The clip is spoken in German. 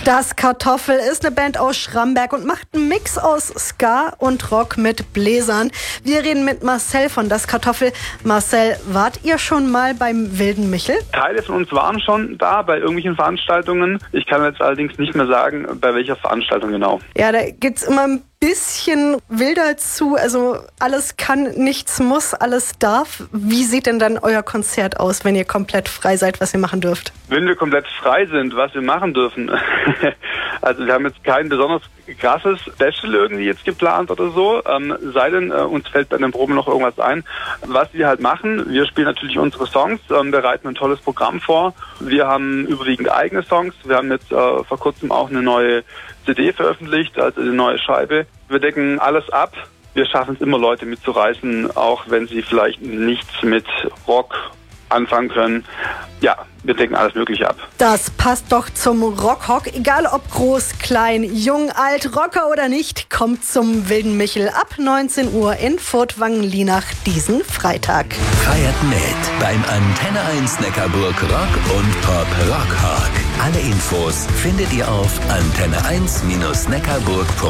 Das Kartoffel ist eine Band aus Schramberg und macht einen Mix aus Ska und Rock mit Bläsern. Wir reden mit Marcel von Das Kartoffel. Marcel, wart ihr schon mal beim Wilden Michel? Teile von uns waren schon da bei irgendwelchen Veranstaltungen. Ich kann jetzt allerdings nicht mehr sagen, bei welcher Veranstaltung genau. Ja, da gibt's immer ein bisschen wilder zu. Also alles kann, nichts muss, alles darf. Wie sieht denn dann euer Konzert aus, wenn ihr komplett frei seid, was ihr machen dürft? Wenn wir komplett frei sind, was wir machen dürfen. Also wir haben jetzt kein besonders krasses Special irgendwie jetzt geplant oder so. Sei denn, uns fällt bei den Proben noch irgendwas ein. Was wir halt machen, wir spielen natürlich unsere Songs, bereiten ein tolles Programm vor. Wir haben überwiegend eigene Songs. Wir haben jetzt vor kurzem auch eine neue CD veröffentlicht, also eine neue Scheibe. Wir decken alles ab. Wir schaffen es immer, Leute mitzureißen, auch wenn sie vielleicht nichts mit Rock anfangen können. Ja, wir decken alles Mögliche ab. Das passt doch zum Rockhock. Egal ob groß, klein, jung, alt, Rocker oder nicht, kommt zum Wilden Michel ab 19 Uhr in Furtwangen-Lienach diesen Freitag. Feiert mit beim Antenne 1 Neckarburg Rock und Pop Rockhawk. Alle Infos findet ihr auf antenne1-neckarburg.de.